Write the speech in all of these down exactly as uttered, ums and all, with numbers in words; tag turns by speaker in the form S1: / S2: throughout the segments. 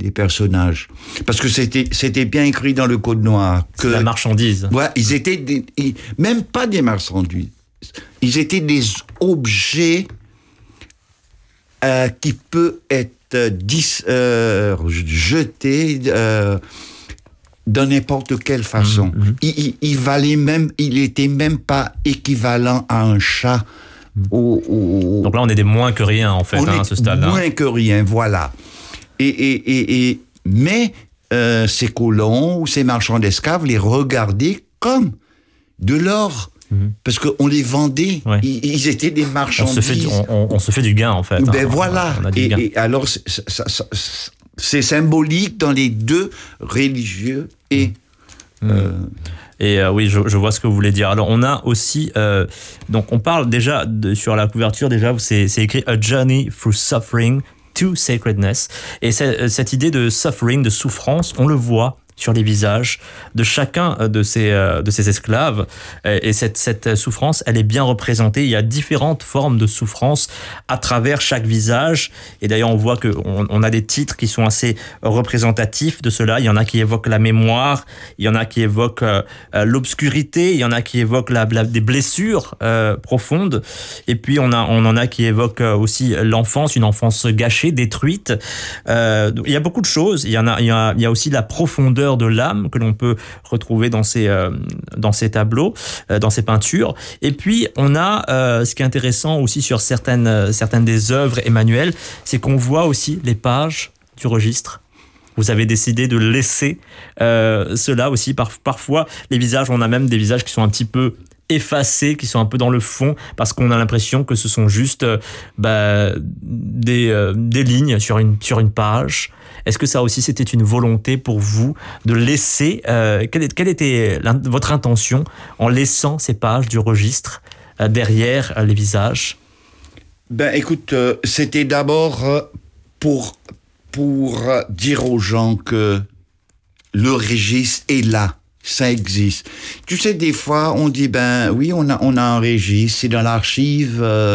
S1: des personnages. Parce que c'était, c'était bien écrit dans le Code noir. Que,
S2: c'est la marchandise.
S1: Ouais, ils étaient des, ils, même pas des marchandises. Ils étaient des objets euh, qui peuvent être dis, euh, jetés euh, de n'importe quelle façon. Mmh. Il, il, il valait même, il était même pas équivalent à un chat. Mmh. Au, au,
S2: Donc là, on est des moins que rien, en fait,
S1: on
S2: hein,
S1: est
S2: à ce stade-là.
S1: Moins que rien, voilà. Et, et, et, et, mais euh, ces colons ou ces marchands d'esclaves les regardaient comme de l'or. Mmh. Parce qu'on les vendait. Ouais. Ils, ils étaient des marchandises.
S2: On se fait du, on, on, on se fait du gain, en fait.
S1: Ben
S2: hein.
S1: voilà.
S2: On a, on a
S1: et, et alors, c'est, ça, ça, c'est symbolique dans les deux, religieux et...
S2: Mmh. Euh, Et euh, oui, je, je vois ce que vous voulez dire. Alors, on a aussi... Euh, donc, on parle déjà, de, sur la couverture, déjà, c'est, c'est écrit « A journey through suffering to sacredness ». Et c'est, cette idée de suffering, de souffrance, on le voit sur les visages de chacun de ces, de ces esclaves. Et cette, cette souffrance, elle est bien représentée. Il y a différentes formes de souffrance à travers chaque visage. Et d'ailleurs, on voit qu'on on a des titres qui sont assez représentatifs de cela. Il y en a qui évoquent la mémoire, il y en a qui évoquent euh, l'obscurité, il y en a qui évoquent la, la, des blessures euh, profondes. Et puis, on, a, on en a qui évoquent aussi l'enfance, une enfance gâchée, détruite. Euh, il y a beaucoup de choses. Il y en a, il y a, il y a aussi la profondeur de l'âme que l'on peut retrouver dans ces, euh, dans ces tableaux, euh, dans ces peintures. Et puis, on a, euh, ce qui est intéressant aussi sur certaines, certaines des œuvres Emmanuel, c'est qu'on voit aussi les pages du registre. Vous avez décidé de laisser euh, cela aussi. Par, parfois, les visages, on a même des visages qui sont un petit peu effacés, qui sont un peu dans le fond, parce qu'on a l'impression que ce sont juste euh, bah, des, euh, des lignes sur une, sur une page. Est-ce que ça aussi, c'était une volonté pour vous de laisser... Euh, quelle, quelle était votre intention en laissant ces pages du registre euh, derrière euh, les visages?
S1: Ben, écoute, euh, c'était d'abord euh, pour, pour euh, dire aux gens que le registre est là. Ça existe. Tu sais, des fois, on dit, ben oui, on a, on a un registre, c'est dans l'archive... Euh,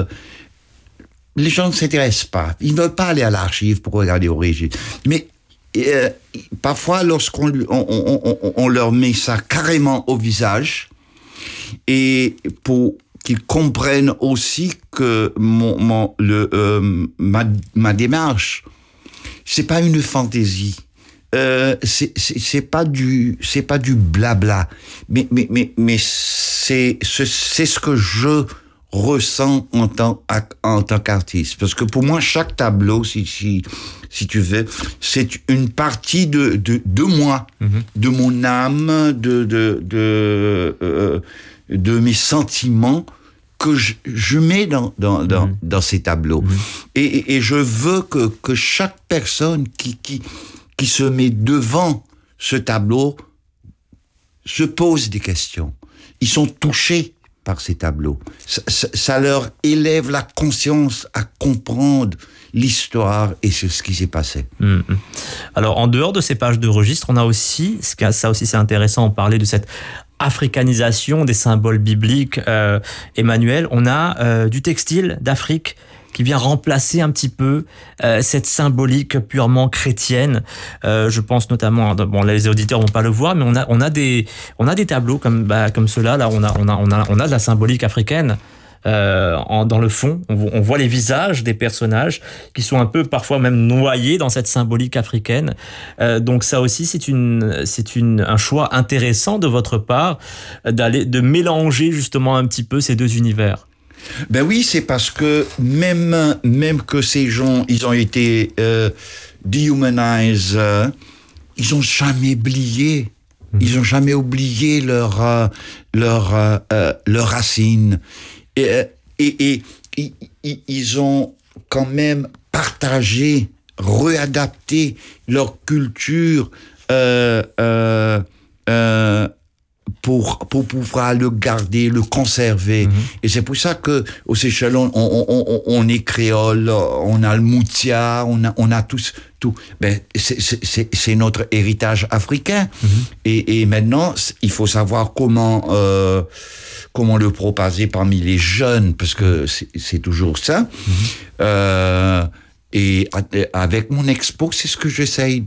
S1: les gens ne s'intéressent pas. Ils ne veulent pas aller à l'archive pour regarder au registre. Mais euh, parfois, lorsqu'on on, on, on, on leur met ça carrément au visage, et pour qu'ils comprennent aussi que mon, mon, le, euh, ma, ma démarche, c'est pas une fantaisie. Euh, c'est, c'est, c'est pas du, c'est pas du blabla. Mais, mais, mais, mais c'est, c'est, c'est ce que je ressens en tant, en tant qu'artiste. Parce que pour moi, chaque tableau, si, si, si tu veux, c'est une partie de, de, de moi, mm-hmm. de mon âme, de, de, de, euh, de mes sentiments que je, je mets dans, dans, dans, mm-hmm. dans ces tableaux. Mm-hmm. Et, et, et je veux que, que chaque personne qui, qui, qui se met devant ce tableau se pose des questions. Ils sont touchés par ces tableaux. Ça, ça, ça leur élève la conscience à comprendre l'histoire et ce qui s'est passé.
S2: Mmh. Alors, en dehors de ces pages de registre, on a aussi, ça aussi c'est intéressant, on parlait de cette africanisation des symboles bibliques. Euh, Emmanuel, on a euh, du textile d'Afrique qui vient remplacer un petit peu euh, cette symbolique purement chrétienne. Euh, je pense notamment, bon, les auditeurs vont pas le voir, mais on a, on a des, on a des tableaux comme, bah, comme ceux-là. Là, on a, on a, on a, on a de la symbolique africaine. Euh, en, dans le fond, on, on voit les visages des personnages qui sont un peu parfois même noyés dans cette symbolique africaine. Euh, donc ça aussi, c'est une, c'est une, un choix intéressant de votre part d'aller, de mélanger justement un petit peu ces deux univers.
S1: Ben oui, c'est parce que même, même que ces gens, ils ont été euh, dehumanized, euh, ils ont jamais oublié, mmh. ils ont jamais oublié leur, euh, leur, euh, euh, leurs racines. Et, et, et, et ils ont quand même partagé, réadapté leur culture euh, euh, euh, pour, pour pouvoir le garder, le conserver. Mm-hmm. Et c'est pour ça que aux Seychelles, on, on, on, on est créole, on a le moutia, on a, on a tous, tout. Ben, c'est, c'est, c'est notre héritage africain. Mm-hmm. Et, et maintenant, il faut savoir comment... Euh, comment le propager parmi les jeunes, parce que c'est, c'est toujours ça. Mmh. Euh, et avec mon expo, c'est ce que j'essaye